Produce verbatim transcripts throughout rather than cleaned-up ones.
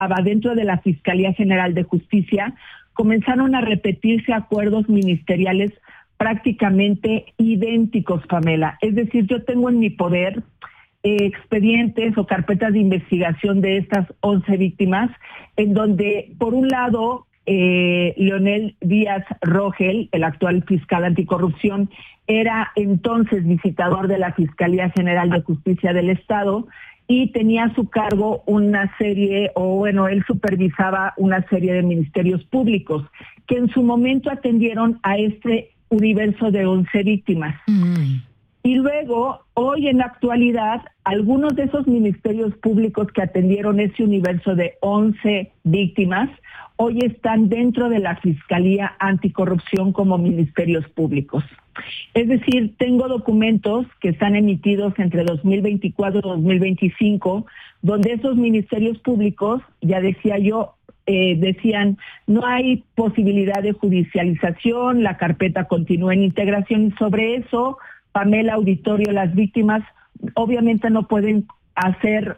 dentro de la Fiscalía General de Justicia, comenzaron a repetirse acuerdos ministeriales prácticamente idénticos, Pamela. Es decir, yo tengo en mi poder eh, expedientes o carpetas de investigación de estas once víctimas, en donde, por un lado, eh, Leonel Díaz Rogel, el actual fiscal anticorrupción, era entonces visitador de la Fiscalía General de Justicia del Estado y tenía a su cargo una serie, o bueno, él supervisaba una serie de ministerios públicos que en su momento atendieron a este universo de once víctimas. Mm. Y luego, hoy en la actualidad, algunos de esos ministerios públicos que atendieron ese universo de once víctimas, hoy están dentro de la Fiscalía Anticorrupción como ministerios públicos. Es decir, tengo documentos que están emitidos entre dos mil veinticuatro y dos mil veinticinco, donde esos ministerios públicos, ya decía yo, eh, decían, no hay posibilidad de judicialización, la carpeta continúa en integración, y sobre eso, Pamela, auditorio, las víctimas obviamente no pueden hacer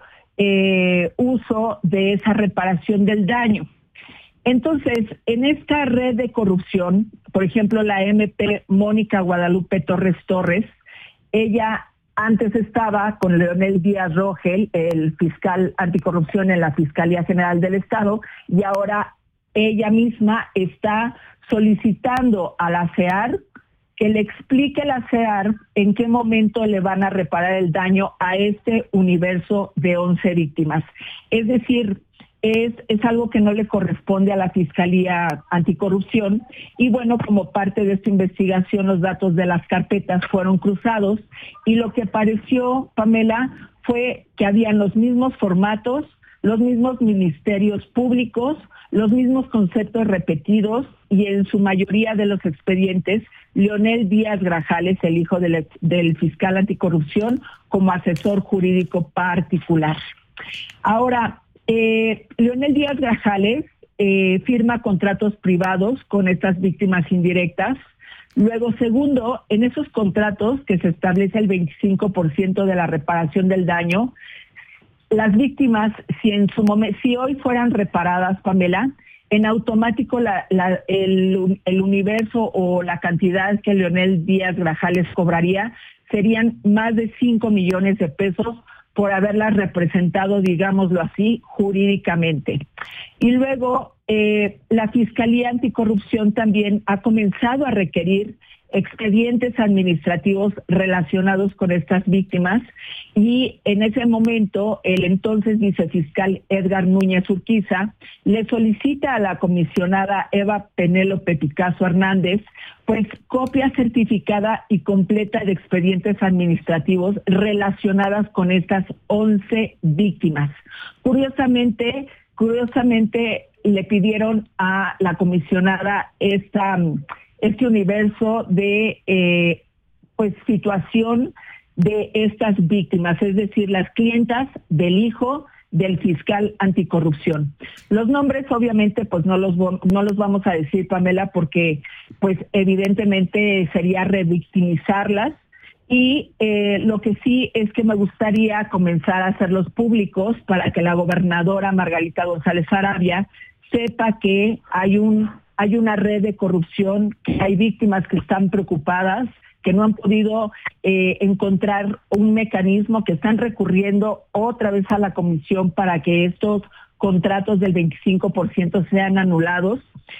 eh, uso de esa reparación del daño. Entonces, en esta red de corrupción, por ejemplo, la M P Mónica Guadalupe Torres Torres, ella antes estaba con Leonel Díaz Rogel, el fiscal anticorrupción en la Fiscalía General del Estado, y ahora ella misma está solicitando a la C E A R que le explique a la C E A R en qué momento le van a reparar el daño a este universo de once víctimas. Es decir, Es, es algo que no le corresponde a la Fiscalía Anticorrupción, y bueno, como parte de esta investigación los datos de las carpetas fueron cruzados y lo que pareció, Pamela, fue que habían los mismos formatos, los mismos ministerios públicos, los mismos conceptos repetidos, y en su mayoría de los expedientes, Leonel Díaz Grajales, el hijo del, del fiscal anticorrupción, como asesor jurídico particular. Ahora, Eh, Leonel Díaz Grajales eh, firma contratos privados con estas víctimas indirectas. Luego, segundo, en esos contratos que se establece el veinticinco por ciento de la reparación del daño, las víctimas, si en su momento, si hoy fueran reparadas, Pamela, en automático la, la, el, el universo o la cantidad que Leonel Díaz Grajales cobraría serían más de cinco millones de pesos por haberlas representado, digámoslo así, jurídicamente. Y luego, eh, la Fiscalía Anticorrupción también ha comenzado a requerir expedientes administrativos relacionados con estas víctimas, y en ese momento el entonces vicefiscal Edgar Núñez Urquiza le solicita a la comisionada Eva Penélope Picasso Hernández pues copia certificada y completa de expedientes administrativos relacionadas con estas once víctimas. Curiosamente, curiosamente le pidieron a la comisionada esta este universo de eh, pues situación de estas víctimas, es decir, las clientas del hijo del fiscal anticorrupción. Los nombres obviamente pues no los no los vamos a decir, Pamela, porque pues evidentemente sería revictimizarlas, y eh, lo que sí es que me gustaría comenzar a hacerlos públicos para que la gobernadora Margarita González Arabia sepa que hay un hay una red de corrupción, que hay víctimas que están preocupadas, que no han podido eh, encontrar un mecanismo, que están recurriendo otra vez a la comisión para que estos contratos del veinticinco por ciento sean anulados.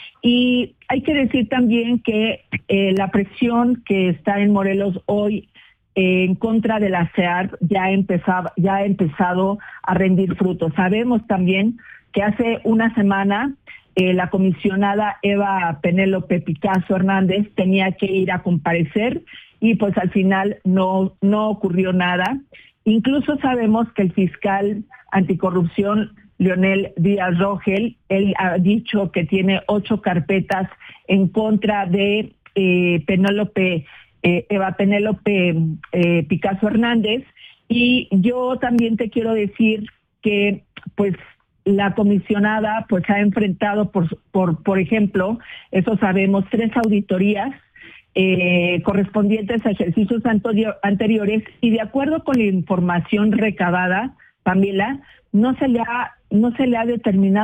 Y hay que decir también que eh, la presión que está en Morelos hoy eh, en contra de la C E A R ya, empezaba, ya ha empezado a rendir frutos. Sabemos también que hace una semana Eh, la comisionada Eva Penélope Picasso Hernández tenía que ir a comparecer, y pues al final no, no ocurrió nada. Incluso sabemos que el fiscal anticorrupción Leonel Díaz Rogel, él ha dicho que tiene ocho carpetas en contra de eh, Penélope, eh, Eva Penélope eh, Picasso Hernández, y yo también te quiero decir que pues la comisionada pues ha enfrentado, por, por, por ejemplo, eso sabemos, tres auditorías eh, correspondientes a ejercicios anteriores, y de acuerdo con la información recabada, Pamela, no se le ha, no se le ha determinado